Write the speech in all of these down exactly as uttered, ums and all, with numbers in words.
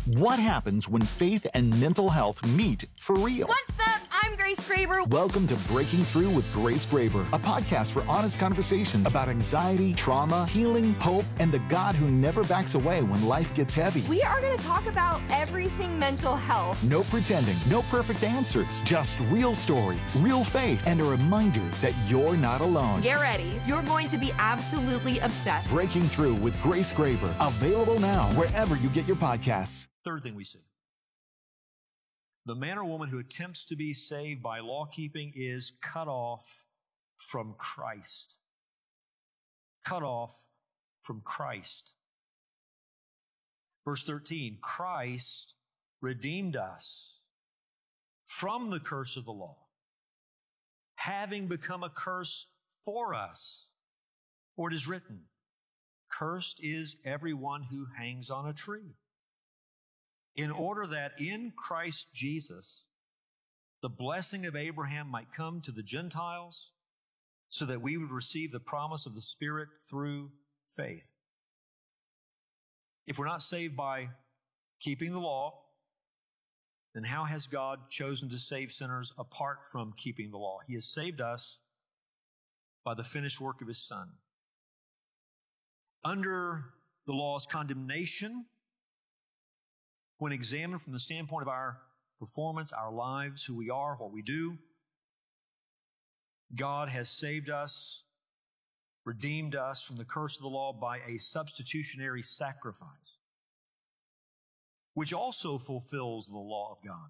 What happens when faith and mental health meet for real? What's up? I'm Grace Graber. Welcome to Breaking Through with Grace Graber, a podcast for honest conversations about anxiety, trauma, healing, hope, and the God who never backs away when life gets heavy. We are going to talk about everything mental health. No pretending, no perfect answers, just real stories, real faith, and a reminder that you're not alone. Get ready. You're going to be absolutely obsessed. Breaking Through with Grace Graber, available now wherever you get your podcasts. Third thing we see. The man or woman who attempts to be saved by law keeping is cut off from Christ. Cut off from Christ. Verse thirteen, Christ redeemed us from the curse of the law, having become a curse for us. For it is written, cursed is everyone who hangs on a tree, in order that in Christ Jesus, the blessing of Abraham might come to the Gentiles, so that we would receive the promise of the Spirit through faith. If we're not saved by keeping the law, then how has God chosen to save sinners apart from keeping the law? He has saved us by the finished work of His Son. Under the law's condemnation, when examined from the standpoint of our performance, our lives, who we are, what we do, God has saved us, redeemed us from the curse of the law by a substitutionary sacrifice, which also fulfills the law of God.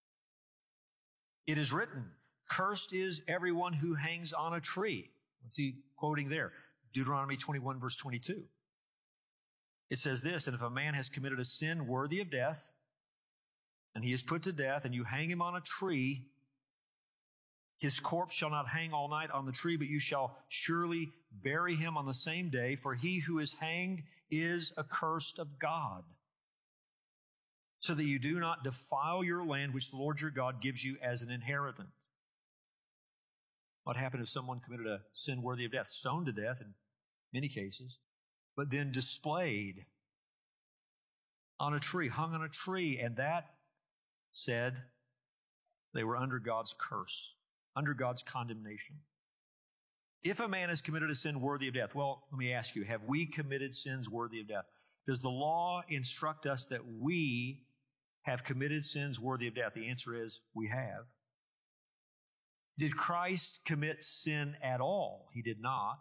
It is written, cursed is everyone who hangs on a tree. What's he quoting there? Deuteronomy twenty-one, verse twenty-two. It says this, and if a man has committed a sin worthy of death, and he is put to death, and you hang him on a tree, his corpse shall not hang all night on the tree, but you shall surely bury him on the same day, for he who is hanged is accursed of God, so that you do not defile your land, which the Lord your God gives you as an inheritance. What happened if someone committed a sin worthy of death? Stoned to death in many cases, but then displayed on a tree, hung on a tree, and that said they were under God's curse, under God's condemnation. If a man has committed a sin worthy of death, well, let me ask you, have we committed sins worthy of death? Does the law instruct us that we have committed sins worthy of death? The answer is we have. Did Christ commit sin at all? He did not.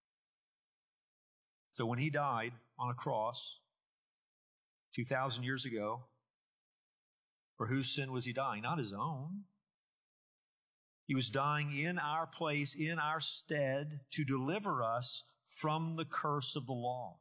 So when He died on a cross two thousand years ago, for whose sin was He dying? Not His own. He was dying in our place, in our stead, to deliver us from the curse of the law.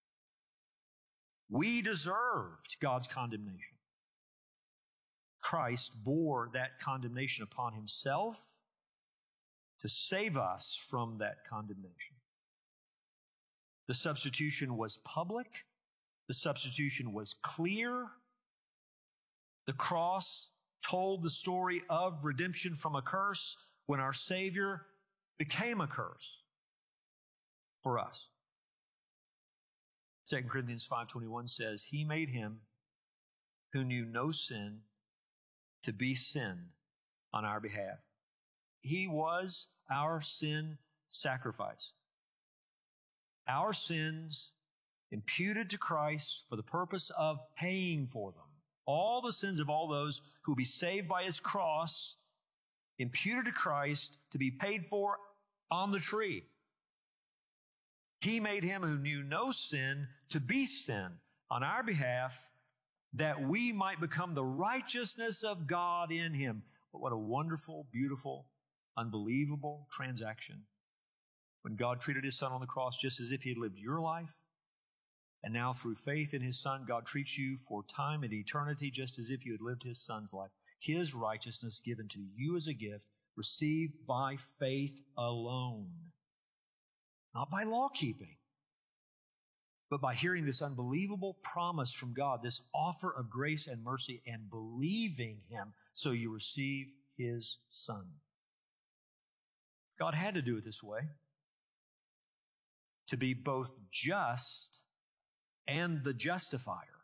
We deserved God's condemnation. Christ bore that condemnation upon Himself to save us from that condemnation. The substitution was public. The substitution was clear. The cross told the story of redemption from a curse when our Savior became a curse for us. Second Corinthians five twenty-one says, He made Him who knew no sin to be sin on our behalf. He was our sin sacrifice. Our sins imputed to Christ for the purpose of paying for them. All the sins of all those who will be saved by His cross, imputed to Christ to be paid for on the tree. He made Him who knew no sin to be sin on our behalf, that we might become the righteousness of God in Him. But what a wonderful, beautiful, unbelievable transaction. When God treated His Son on the cross just as if He had lived your life, and now through faith in His Son, God treats you for time and eternity just as if you had lived His Son's life. His righteousness given to you as a gift, received by faith alone. Not by law keeping, but by hearing this unbelievable promise from God, this offer of grace and mercy, and believing Him, so you receive His Son. God had to do it this way, to be both just and the justifier.